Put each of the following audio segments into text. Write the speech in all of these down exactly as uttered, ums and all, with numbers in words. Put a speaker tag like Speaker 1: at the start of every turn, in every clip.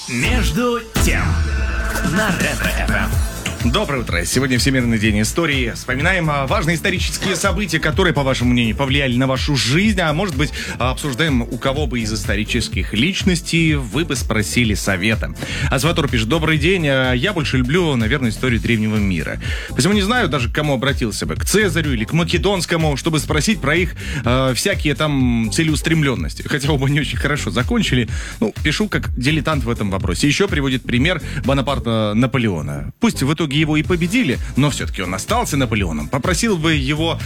Speaker 1: Между тем на Ретро-эф эм.
Speaker 2: Доброе утро. Сегодня Всемирный день истории. Вспоминаем важные исторические события, которые, по вашему мнению, повлияли на вашу жизнь. А может быть, обсуждаем, у кого бы из исторических личностей вы бы спросили совета. Асватор пишет: добрый день. Я больше люблю, наверное, историю древнего мира. Посему не знаю даже, к кому обратился бы. К Цезарю или к Македонскому, чтобы спросить про их э, всякие там целеустремленности. Хотя оба не очень хорошо закончили. Ну, пишу как дилетант в этом вопросе. Еще приводит пример Бонапарта Наполеона. Пусть в итоге его и победили, но все-таки он остался Наполеоном. Попросил бы его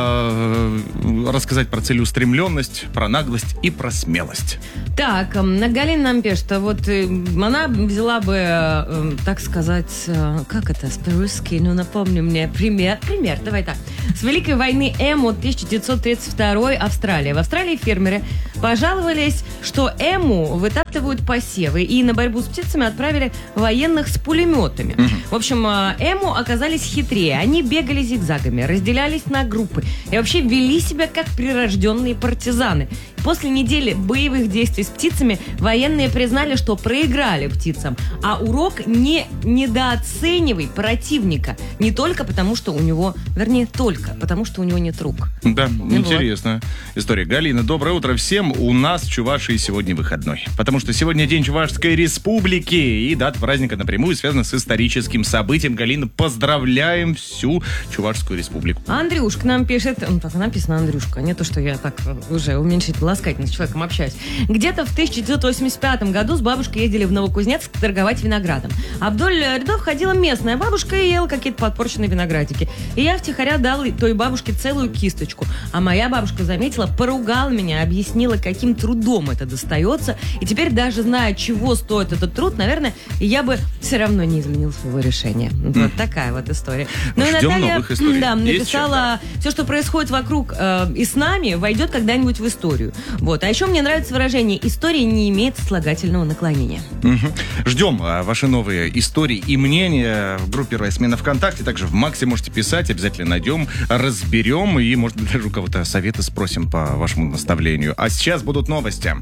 Speaker 2: э, рассказать про целеустремленность, про наглость и про смелость.
Speaker 3: Так, Галина нам пишет, вот она взяла бы, э, так сказать, э, как это по-русски, ну напомни мне, пример, пример, давай так. С Великой войны Эму тысяча девятьсот тридцать второй, Австралия. В Австралии фермеры пожаловались, что Эму вытаптывают посевы, и на борьбу с птицами отправили военных с пулеметами. Угу. В общем, Эму оказались хитрее. Они бегали зигзагами, разделялись на группы и вообще вели себя как прирожденные партизаны. После недели боевых действий с птицами военные признали, что проиграли птицам. А урок: не недооценивай противника. Не только потому, что у него, вернее, только потому, что у него нет рук.
Speaker 2: Да,
Speaker 3: ну,
Speaker 2: интересная
Speaker 3: вот.
Speaker 2: история. Галина, доброе утро всем. У нас в Чувашии сегодня выходной. Потому что сегодня день Чувашской Республики. И дата праздника напрямую связана с историческим событием. Галина, поздравляем всю Чувашскую Республику.
Speaker 3: Андрюшка нам пишет, ну, так написано Андрюшка, не то, что я так уже уменьшительно ласкательно с человеком общаюсь. Где-то в тысяча девятьсот восемьдесят пятом году с бабушкой ездили в Новокузнецк торговать виноградом. А вдоль рядов ходила местная бабушка и ела какие-то подпорченные виноградики. И я втихаря дал той бабушке целую кисточку. А моя бабушка заметила, поругала меня, объяснила, каким трудом это достается. И теперь, даже зная, чего стоит этот труд, наверное, я бы все равно не изменил своего решения. Вот такая вот история.
Speaker 2: Ну, и Наталья, новых историй.
Speaker 3: Да, написала, все, что происходит вокруг э, и с нами, войдет когда-нибудь в историю. Вот. А еще мне нравится выражение: история не имеет сослагательного наклонения.
Speaker 2: Угу. Ждем а, ваши новые истории и мнения в группе «Первая смена» ВКонтакте. Также в Максе можете писать, обязательно найдем, разберем и, может быть, даже у кого-то совета спросим по вашему наставлению. А сейчас будут новости.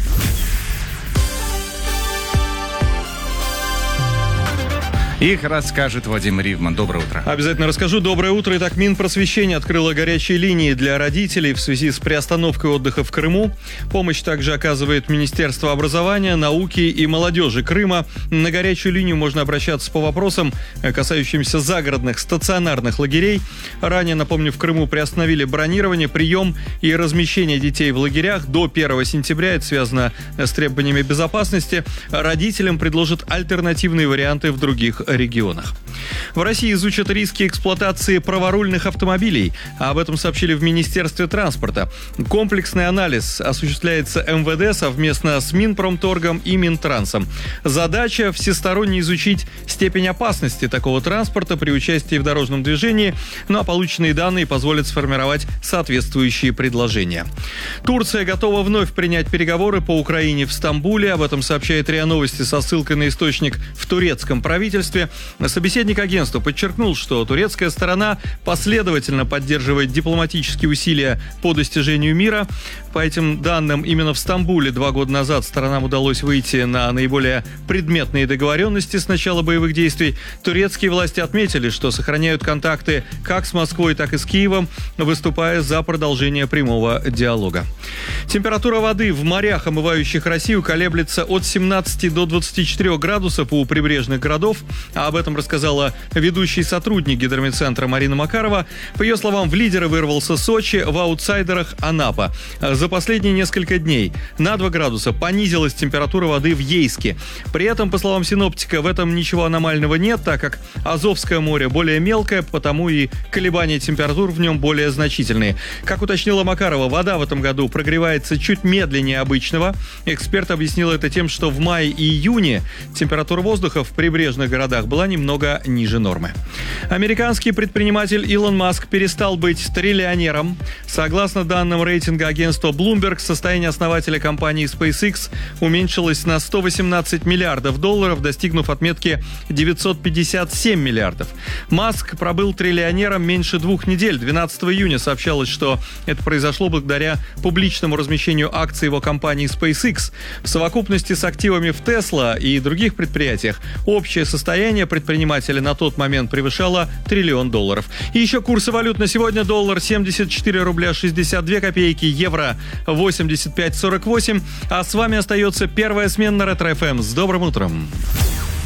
Speaker 2: Их расскажет Вадим Ривман. Доброе утро.
Speaker 4: Обязательно расскажу. Доброе утро. Итак, Минпросвещение открыло горячие линии для родителей в связи с приостановкой отдыха в Крыму. Помощь также оказывает Министерство образования, науки и молодежи Крыма. На горячую линию можно обращаться по вопросам, касающимся загородных стационарных лагерей. Ранее, напомню, в Крыму приостановили бронирование, прием и размещение детей в лагерях до первого сентября. Это связано с требованиями безопасности. Родителям предложат альтернативные варианты в других регионах. В России изучат риски эксплуатации праворульных автомобилей. Об этом сообщили в Министерстве транспорта. Комплексный анализ осуществляется эм вэ дэ совместно с Минпромторгом и Минтрансом. Задача — всесторонне изучить степень опасности такого транспорта при участии в дорожном движении, ну а полученные данные позволят сформировать соответствующие предложения. Турция готова вновь принять переговоры по Украине в Стамбуле. Об этом сообщает РИА Новости со ссылкой на источник в турецком правительстве. Собеседник агентства подчеркнул, что турецкая сторона последовательно поддерживает дипломатические усилия по достижению мира. По этим данным, именно в Стамбуле два года назад сторонам удалось выйти на наиболее предметные договоренности с начала боевых действий. Турецкие власти отметили, что сохраняют контакты как с Москвой, так и с Киевом, выступая за продолжение прямого диалога. Температура воды в морях, омывающих Россию, колеблется от семнадцати до двадцати четырёх градусов у прибрежных городов. Об этом рассказала ведущий сотрудник гидрометцентра Марина Макарова. По ее словам, в лидеры вырвался Сочи, в аутсайдерах Анапа. За последние несколько дней на два градуса понизилась температура воды в Ейске. При этом, по словам синоптика, в этом ничего аномального нет, так как Азовское море более мелкое, потому и колебания температур в нем более значительные. Как уточнила Макарова, вода в этом году прогревается чуть медленнее обычного. Эксперт объяснил это тем, что в мае и июне температура воздуха в прибрежных городах была немного ниже нормы. Американский предприниматель Илон Маск перестал быть триллионером. Согласно данным рейтинга агентства Bloomberg, состояние основателя компании SpaceX уменьшилось на сто восемнадцать миллиардов долларов, достигнув отметки девятьсот пятьдесят семь миллиардов. Маск пробыл триллионером меньше двух недель. двенадцатого июня сообщалось, что это произошло благодаря публичному размещению акций его компании SpaceX. В совокупности с активами в Tesla и других предприятиях общее состояние предпринимателя на тот момент превышало триллион долларов. И еще курсы валют на сегодня: доллар семьдесят четыре рубля шестьдесят две копейки, евро восемьдесят пять сорок восемь. А с вами остается первая смена на Ретро эф эм. С добрым утром!